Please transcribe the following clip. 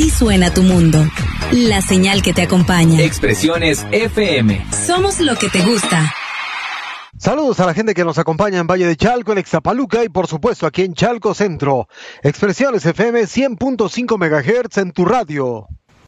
Así suena tu mundo. La señal que te acompaña. Expresiones FM. Somos lo que te gusta. Saludos a la gente que nos acompaña en Valle de Chalco, en Ixtapaluca y por supuesto aquí en Chalco Centro. Expresiones FM 100.5 MHz en tu radio.